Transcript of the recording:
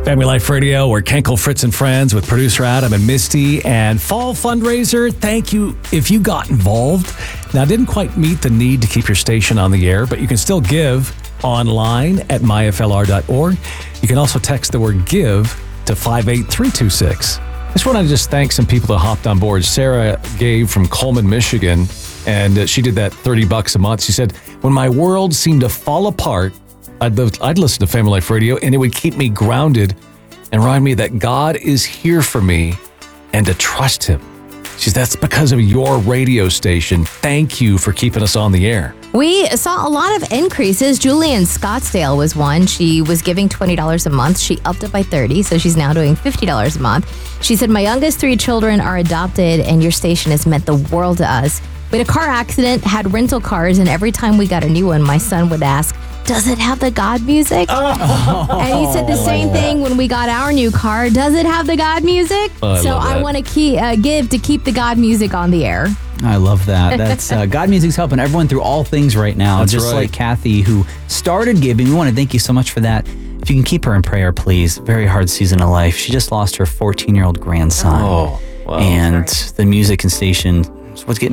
Family Life Radio, we're Kenkel, Fritz, and Friends with producer Adam and Misty. And fall fundraiser, thank you if you got involved. Now, didn't quite meet the need to keep your station on the air, but you can still give online at myflr.org. You can also text the word GIVE to 58326. I just want to thank some people that hopped on board. Sarah gave from Coleman, Michigan, and she did that $30 a month. She said, when my world seemed to fall apart, I'd listen to Family Life Radio, and it would keep me grounded and remind me that God is here for me and to trust Him. She says, that's because of your radio station. Thank you for keeping us on the air. We saw a lot of increases. Julie in Scottsdale was one. She was giving $20 a month. She upped it by $30, so she's now doing $50 a month. She said, my youngest 3 children are adopted, and your station has meant the world to us. We had a car accident, had rental cars, and every time we got a new one, my son would ask, does it have the God music? And he said the same thing when we got our new car. Does it have the God music? I want to give to keep the God music on the air. I love that. That's God Music's helping everyone through all things right now. That's just right. like Kathy, who started giving. We want to thank you so much for that. If you can keep her in prayer, please. Very hard season of life. She just lost her 14-year-old grandson. Oh, wow. And the music and station is what's getting